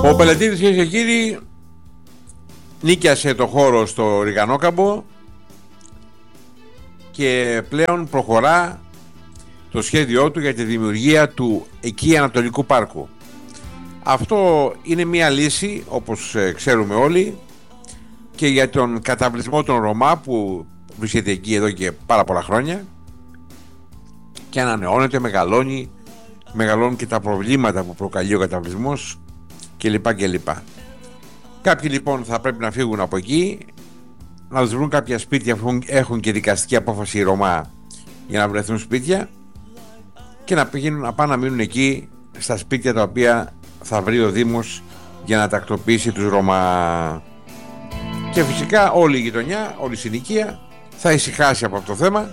Ο Πελετίδης, κυρίες και κύριοι, νίκιασε το χώρο στο Ριγανόκαμπο και πλέον προχωρά το σχέδιό του για τη δημιουργία του εκεί Ανατολικού Πάρκου. Αυτό είναι μια λύση, όπως ξέρουμε όλοι, και για τον καταβλισμό των Ρωμά που βρίσκεται εκεί εδώ και πάρα πολλά χρόνια και ανανεώνεται, μεγαλώνουν και τα προβλήματα που προκαλεί ο καταβλισμός κλπ. Κάποιοι λοιπόν θα πρέπει να φύγουν από εκεί, να τους βρουν κάποια σπίτια, έχουν και δικαστική απόφαση οι Ρωμά για να βρεθούν σπίτια και να πάνε να μείνουν εκεί στα σπίτια τα οποία θα βρει ο Δήμος για να τακτοποιήσει τους Ρωμά. Και φυσικά όλη η γειτονιά, όλη η συνοικία θα ησυχάσει από αυτό το θέμα.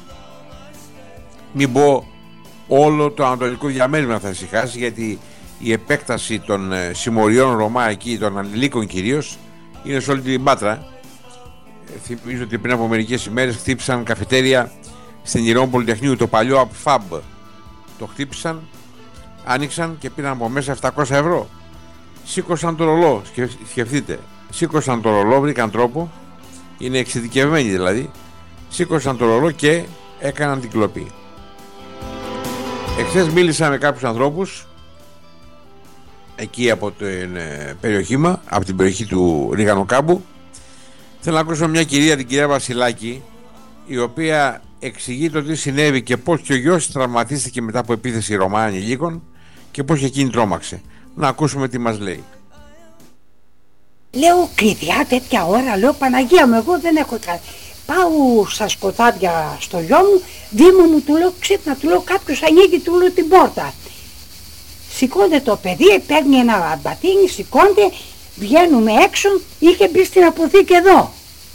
Μην πω όλο το ανατολικό διαμέρισμα θα ησυχάσει, γιατί η επέκταση των συμμοριών Ρωμά εκεί, των ανηλίκων κυρίως, είναι σε όλη την Πάτρα. Θυμίζω ότι πριν από μερικές ημέρες χτύπησαν καφετέρια στην Ηρών Πολυτεχνείου, το παλιό ΑΠΦΑΜ. Το χτύπησαν, άνοιξαν και πήραν από μέσα 700 ευρώ. Σήκωσαν το ρολό, σκεφτείτε. Σήκωσαν το ρολό, βρήκαν τρόπο, είναι εξειδικευμένοι δηλαδή. Σήκωσαν το ρολό και έκαναν την κλοπή. Εχθές μίλησα με κάποιους ανθρώπους εκεί από την περιοχή του Ριγανοκάμπου. Θέλω να ακούσω μια κυρία, την κυρία Βασιλάκη, η οποία εξηγεί το τι συνέβη και πώς και ο γιος τραυματίστηκε μετά από επίθεση Ρωμά ανηλίκων και πώς εκείνη τρόμαξε. Να ακούσουμε τι μας λέει. Λέω κλειδιά τέτοια ώρα, λέω Παναγία μου, εγώ δεν έχω κάτι. Πάω στα σκοτάδια στο γιο μου, Δήμο μου, του λέω ξύπνα, του λέω κάποιος ανοίγει, του λέω την πόρτα. Σηκώνται το παιδί, παίρνει ένα μπατίνι, σηκώνται, βγαίνουμε έξω, είχε μπει στην αποθήκη εδώ.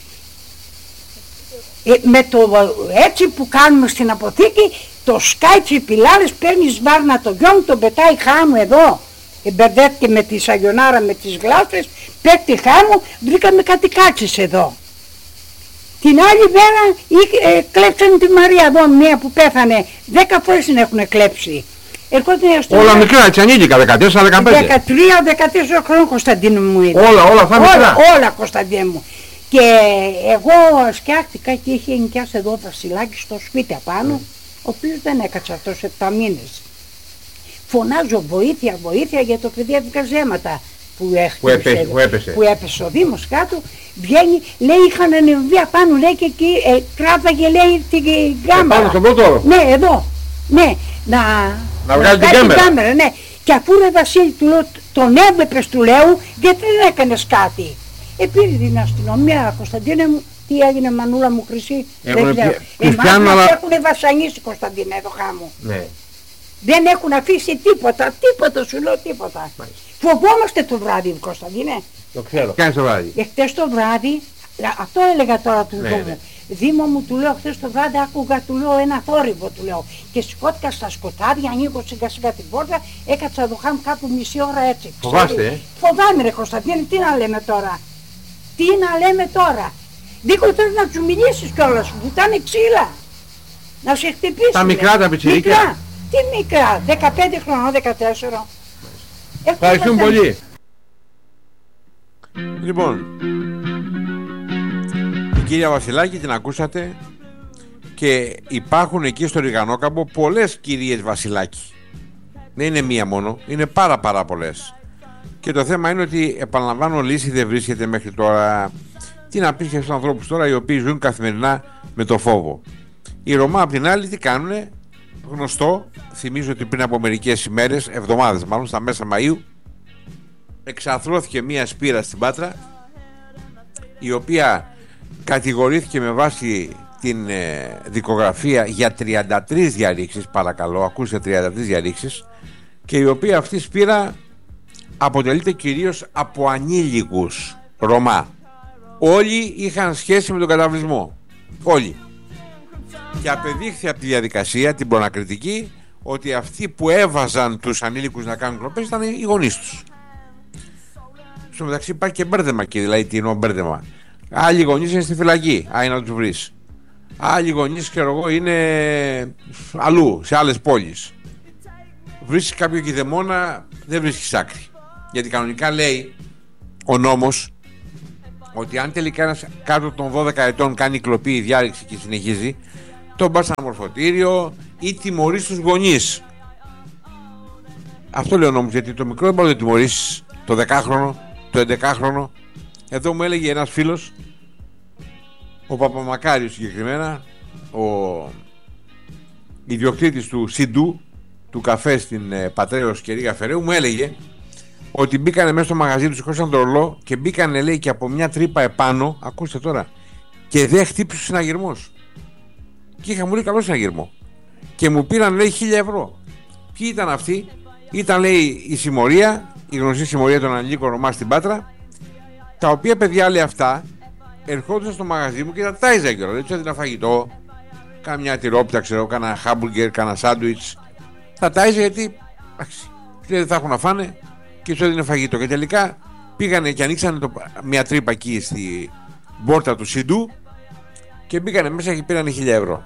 Με το έτσι που κάνουμε στην αποθήκη, το σκάει τσιπιλάρες, παίρνει σβάρνα το γιο μου, τον πετάει χάμου εδώ. Μπερδεύτηκε με τη σαγιονάρα, με τις γλάστρες, πέφτει χάμου, βρήκαμε κάτι κάτσες εδώ. Την άλλη μέρα κλέψαν τη Μαρία εδώ, μία που πέθανε, 10 φορές την έχουν κλέψει. Όλα μικρά, έτσι ανήλικα, 14-15. 13-14 χρόνια, Κωνσταντίνο μου είναι. Όλα αυτά μικρά. Όλα, Κωνσταντίνο μου. Και εγώ σκιάχτηκα και είχε ενοικιάσει εδώ ο Βασιλάκης στο σπίτι απάνω, ο οποίος δεν έκατσε αυτός 7 μήνες. Φωνάζω βοήθεια, βοήθεια, για το παιδί έβγαζε αίματα που έπεσε ο Δήμος κάτω. Βγαίνει, λέει είχαν ανεβεί απάνω, λέει και εκεί κράταγε, λέει την κάμερα. Πάνω στον πρώτο. Ναι, εδώ. Ναι, να βγάλει την κάμερα. Ναι. Και αφού ρε Βασίλη, του λέω, τον έβλεπες, του λέω, γιατί δεν έκανες κάτι. Πήρε την αστυνομία, Κωνσταντίνε μου, τι έγινε Μανούλα μου χρυσή, δεν ξέρω. Εμάς έχουν βασανίσει, Κωνσταντίνε, εδώ χάμω. Ναι. Δεν έχουν αφήσει τίποτα σου λέω, τίποτα. Μάλιστα. Φοβόμαστε το βράδυ, Κωνσταντίνε. Το ξέρω. Κάνεις το βράδυ. Χτες το βράδυ, αυτό έλεγα τώρα του Δήμου. Ναι. Δήμο μου, του λέω, χθες το βράδυ άκουγα, του λέω, ένα θόρυβο, του λέω. Και σηκώθηκα στα σκοτάδια, ανοίγω σιγά σιγά την πόρτα, έκατσα εδώ χάμω κάπου μισή ώρα έτσι. Φοβάστε, Φοβάμαι ρε Κωνσταντίνε, τι να λέμε τώρα. Δίκο τώρα να τους μιλήσεις κιόλας, που ήταν ξύλα. Να σε χτυπήσει. Τα μικρά τα πιτσιρίκια. Τι μικρά, 15 χρονών, 14. Ευχαριστούμε πολύ. Λοιπόν, την κυρία Βασιλάκη την ακούσατε και υπάρχουν εκεί στο Ριγανόκαμπο πολλές κυρίες Βασιλάκη. Δεν είναι μία μόνο, είναι πάρα πολλές. Και το θέμα είναι ότι, επαναλαμβάνω, λύση δεν βρίσκεται μέχρι τώρα. Τι να πεις για στους ανθρώπους τώρα οι οποίοι ζουν καθημερινά με το φόβο. Οι Ρωμά απ' την άλλη τι κάνουνε? Γνωστό, θυμίζω ότι πριν από μερικές ημέρες, εβδομάδες μάλλον, στα μέσα Μαΐου, εξαρθρώθηκε μία σπήρα στην Πάτρα, η οποία κατηγορήθηκε με βάση την δικογραφία για 33 διαρρήξεις, παρακαλώ, ακούστε, 33 διαρρήξεις, και η οποία αυτή σπήρα αποτελείται κυρίως από ανήλικους Ρωμά. Όλοι είχαν σχέση με τον καταβλισμό. Όλοι. Και απεδείχθη από τη διαδικασία, την προνακριτική, ότι αυτοί που έβαζαν τους ανήλικους να κάνουν κλοπές ήταν οι γονείς τους. Στο μεταξύ υπάρχει και μπέρδεμα εκεί, δηλαδή τι εννοώ μπέρδεμα. Άλλοι γονείς είναι στη φυλακή, άι να τους βρεις. Άλλοι γονείς, ξέρω εγώ, είναι αλλού, σε άλλες πόλεις. Βρίσκεις κάποιο κηδεμόνα, δεν βρίσκεις άκρη. Γιατί κανονικά λέει ο νόμος ότι αν τελικά ένας κάτω των 12 ετών κάνει κλοπή ή διάρρηξη και συνεχίζει, τον πας ένα μορφωτήριο ή τιμωρείς τους γονείς. Αυτό λέει ο νόμος, γιατί το μικρό δεν μπορεί να το τιμωρήσεις, το 10χρονο, το 11χρονο. Εδώ μου έλεγε ένας φίλος, ο Παπαμακάριος συγκεκριμένα, ο ιδιοκτήτης του Σιντού, του καφέ στην Πατρέως και Ρίγα Φεραίου, μου έλεγε ότι μπήκανε μέσα στο μαγαζί του, σηκώσαν το ρολό και μπήκανε, λέει, και από μια τρύπα επάνω, ακούστε τώρα, και δεν χτύπησε ο συναγερμός. Και είχα, μου λέει, καλό συναγερμό. Και μου πήραν, λέει, 1.000 ευρώ. Ποιοι ήταν αυτοί? Ήταν, λέει, η συμμορία, η γνωστή συμμορία των ανηλίκων Ρωμά στην Πάτρα, τα οποία παιδιά, λέει, αυτά ερχόντουσαν στο μαγαζί μου και τα τάιζα κιόλας. Δηλαδή, έδινα φαγητό, κάμια τυρόπιτα, ξέρω, κάνα χάμπουργκερ, κάνα σάντουιτς. Τα τάιζα γιατί δεν θα έχουν να φάνε και του έδινε φαγητό. Και τελικά πήγανε και ανοίξανε μια τρύπα εκεί στη πόρτα του Σιντού και μπήκανε μέσα και πήρανε 1.000 ευρώ.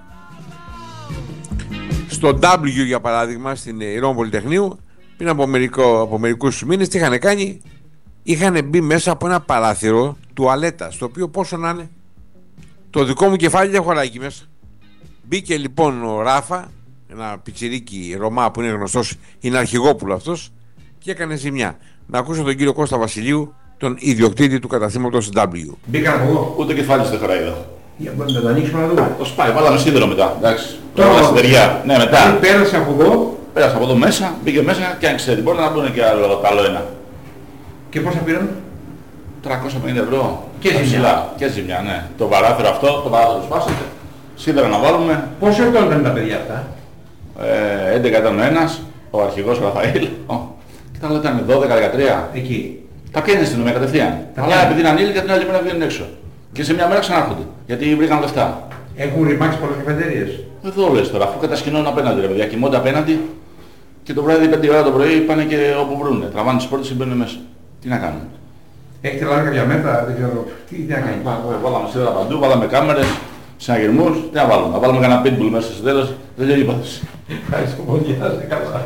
Στο W, για παράδειγμα, στην Ρώμη Πολυτεχνείου, πριν από μερικούς μήνες, τι είχαν κάνει? Είχαν μπει μέσα από ένα παράθυρο τουαλέτα, στο οποίο πόσο να είναι, το δικό μου κεφάλι δεν χωράει εκεί μέσα. Μπήκε λοιπόν ο Ράφα, ένα πιτσιρίκι Ρωμά που είναι γνωστός, είναι αρχηγόπουλο αυτός, και έκανε ζημιά. Να ακούσω τον κύριο Κώστα Βασιλείου, τον ιδιοκτήτη του καταστήματος W. Μπήκαν από εδώ. Ούτε κεφάλι δεν χωράει εδώ. Για μπορούμε να το ανοίξουμε να δούμε. Το σπάει, βάλαμε σίδερο μετά. Εντάξει. Τώρα στην ταιριά. Ναι, μετά. Πέρασε από εδώ. Πέρασε από εδώ μέσα, μπήκε μέσα και άνοιξε την πόρτα να μπουν και άλλο ένα. Και πόσα πήραν? 350 ευρώ. Και ζημιά. Και ζημιά, ναι. Το παράθυρο αυτό, το παράθυρο σπάσατε. Σίδερα να βάλουμε. Πόσο ετών ήταν τα παιδιά αυτά? 11 ήταν ο ένας, ο αρχηγός ο Ραφαήλ. Και τα άλλα ήταν 12-13. Εκεί. Τα πιένει στην αστυνομία κατευθείαν. Αλλά επειδή είναι ανήλικα, την άλλη μέρα βγαίνουν έξω. Και σε μια μέρα ξανάρχονται. Γιατί βρήκαν λεφτά. Έχουν ρημάξει πολλές καφετέριες. Εδώ λες τώρα, αφού κατασκηνώνουν απέναντι, ρε παιδιά, κοιμώνται απέναντι και το βράδυ 5 ώρα το πρωί πάνε και όπου βρούνε. Τραβάνε τις πόρτες και μπαίνουν μέσα. Τι να κάνουν? Έχετε λάβει κάποια μέτρα, δεν ξέρω. Τι να κάνει? Βάλαμε σίδερα παντού, βάλαμε κάμερες, συναγερμούς. Τι να βάλουμε? Να βάλουμε κανένα pitbull μέσα στο τέλος. Δεν λέει υπόθεση. Ευχαριστώ πολύ, καλά.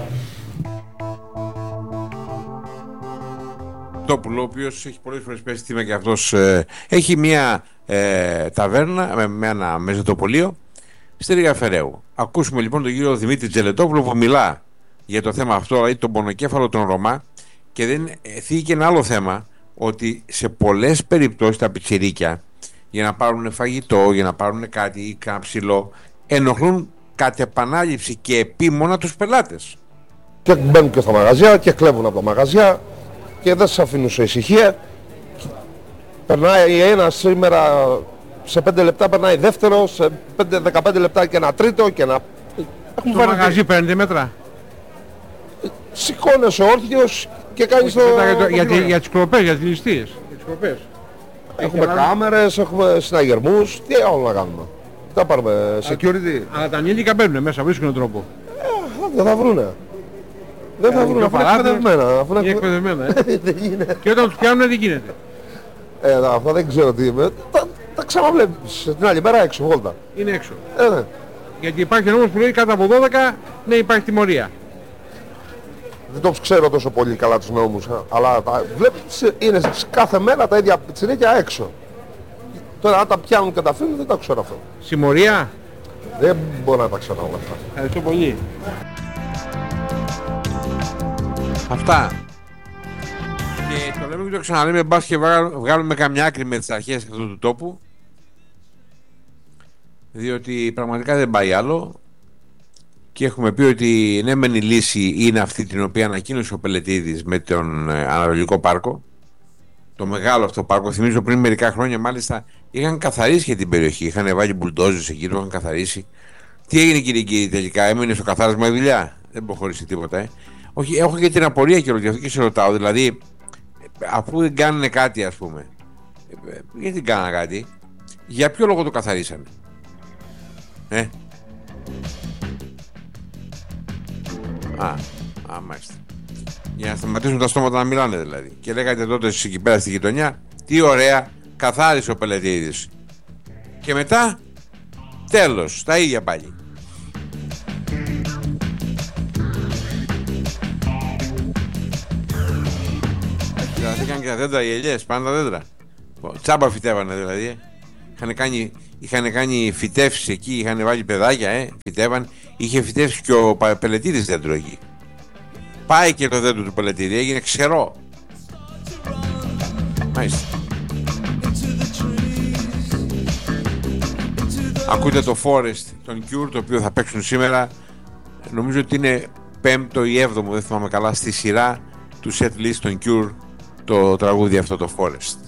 Τόπουλο, ο οποίος έχει πολλές φορές πέσει τιμα και αυτός, έχει μια ταβέρνα με ένα μεζοτοπολείο στη Ρίγα Φεραίου. Ακούσουμε λοιπόν τον κύριο Δημήτρη Τζελετόπουλο που μιλά για το θέμα αυτό, δηλαδή τον πονοκέφαλο των Ρωμά, και δεν θίγει και ένα άλλο θέμα, ότι σε πολλές περιπτώσεις τα πιτσιρίκια για να πάρουν φαγητό, για να πάρουν κάτι ή κάνα ψηλό, ενοχλούν κατ' επανάληψη και επίμονα τους πελάτες. Και μπαίνουν και στα μαγαζιά και κλέβουν από τα μαγαζιά και δεν σας αφήνουν σε ησυχία. Περνάει ένα σήμερα, σε 5 λεπτά περνάει δεύτερο, σε 15 λεπτά και ένα τρίτο και ένα... Στο μαγαζί παίρνετε μέτρα? Σηκώνεσαι όρθιος και κάνεις το... Για τις κλοπές, για τις ληστείες. Έχουμε κάμερες, έχουμε συναγερμούς, τι άλλο να κάνουμε? Θα πάρουμε security. Αλλά τα ανήλικα μπαίνουν μέσα, βρίσκουν τρόπο. Δεν θα βρούνε. Δεν θα βρούνε, αφού είναι εκπαιδευμένα. Είναι εκπαιδευμένα, Και όταν τους πιάνουν τι γίνεται? Αυτά δεν ξέρω τι είμαι. Τα ξαναβλέπεις την άλλη μέρα έξω, βόλτα. Είναι έξω. Ναι. Γιατί υπάρχει νόμος που λέει κάτω από 12, ναι, υπάρχει τιμωρία. Δεν το ξέρω τόσο πολύ καλά τους νόμους, αλλά βλέπεις είναι κάθε μέρα τα ίδια πιτσιρίκια έξω. Τώρα αν τα πιάνουν και τα αφήνουν δεν τα ξέρω αυτό. Συμμορία? Δεν μπορώ να τα ξέρω όλα αυτά. Ευχαριστώ πολύ. Αυτά. Και το λέμε και το ξαναλέμε, μπας και βγάλουμε καμιά άκρη με τις αρχές αυτού του τόπου, διότι πραγματικά δεν πάει άλλο. Και έχουμε πει ότι ναι μεν η λύση είναι αυτή την οποία ανακοίνωσε ο Πελετίδης με τον Ανατολικό Πάρκο, το μεγάλο αυτό πάρκο. Θυμίζω πριν μερικά χρόνια μάλιστα είχαν καθαρίσει και την περιοχή, είχαν βάλει μπουλντόζες εκεί, το είχαν καθαρίσει. Τι έγινε κύριε τελικά, έμεινε στο καθάρισμα η δουλειά? Δεν προχωρήσει τίποτα. Όχι, έχω και την απορία και γι' αυτό και σε ρωτάω, δηλαδή αφού δεν κάνουν κάτι, ας πούμε, γιατί δεν κάνανε κάτι, για ποιο λόγο το καθαρίσανε? Μάλιστα. Για να σταματήσουν τα στόματα να μιλάνε δηλαδή. Και λέγατε τότε εσείς εκεί πέρα στη γειτονιά, τι ωραία, καθάρισε ο Πελετίδης. Και μετά, τέλος, τα ίδια πάλι. Ξεχαστήκαν και τα δέντρα, οι ελιές, πάνω τα δέντρα. Τσάμπα φυτεύανε δηλαδή. Είχαν κάνει φυτεύσεις εκεί, είχαν βάλει παιδάκια, φυτεύαν. Είχε φυτεύσει και ο Πελετίδης δέντρο εκεί. Πάει και το δέντρο του Πελετίδη, έγινε ξερό. Μάλιστα. Ακούτε το Forest, τον Cure, το οποίο θα παίξουν σήμερα. Νομίζω ότι είναι 5ο ή 7ο, δεν θυμάμαι καλά, στη σειρά του set list των Cure, το τραγούδι αυτό, το Forest.